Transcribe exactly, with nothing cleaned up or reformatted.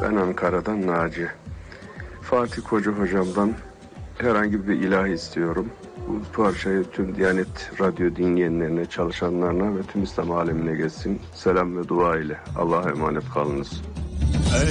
Ben Ankara'dan Naci. Fatih Koca hocamdan herhangi bir ilahi istiyorum. Bu parçayı tüm Diyanet Radyo dinleyenlerine, çalışanlarına ve tüm İslam alemine geçsin. Selam ve dua ile. Allah'a emanet kalınız.